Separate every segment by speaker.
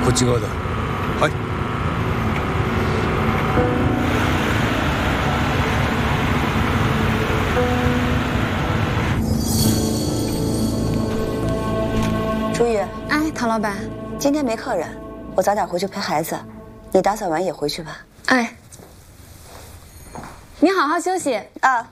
Speaker 1: こっち側だ。はい。
Speaker 2: 朱玉，
Speaker 3: 哎，唐老板，
Speaker 2: 今天没客人，我早点回去陪孩子，你打扫完也回去吧。
Speaker 3: 哎，你好好休息
Speaker 2: 啊。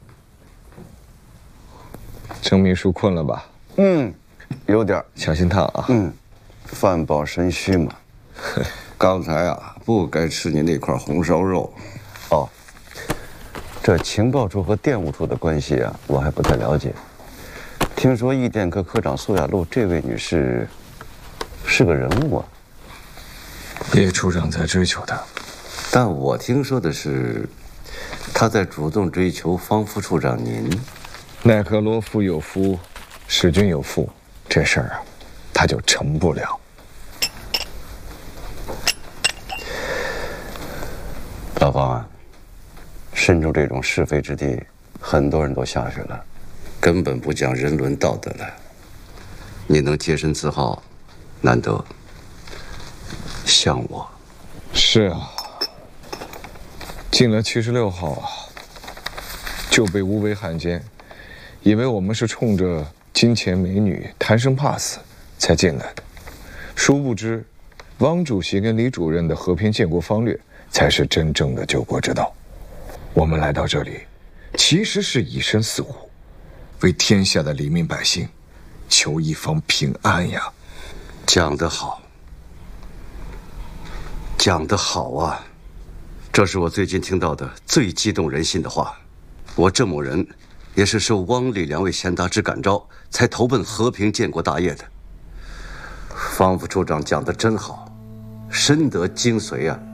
Speaker 4: 程秘书困了吧？
Speaker 5: 有点。
Speaker 4: 小心烫啊。
Speaker 5: 饭饱身虚嘛。刚才啊，不该吃你那块红烧肉。哦，这情报处和电务处的关系啊，我还不太了解。听说易电科科长苏雅露这位女士是个人物啊。
Speaker 4: 叶处长在追求她，
Speaker 5: 但我听说的是，她在主动追求方副处长您。
Speaker 4: 奈何罗夫有夫，使君有妇，这事儿啊，他就成不了。
Speaker 5: 老方啊，身处这种是非之地，很多人都下去了，根本不讲人伦道德了。你能洁身自好，难得。像我，
Speaker 4: 是啊，进了76号啊，就被诬为汉奸，以为我们是冲着金钱美女贪生怕死才进来的，殊不知，汪主席跟李主任的和平建国方略才是真正的救国之道。我们来到这里，其实是以身饲虎，为天下的黎民百姓求一方平安呀。
Speaker 5: 讲得好，讲得好啊！这是我最近听到的最激动人心的话。我郑某人也是受汪李两位贤达之感召，才投奔和平建国大业的。方副处长讲得真好，深得精髓啊！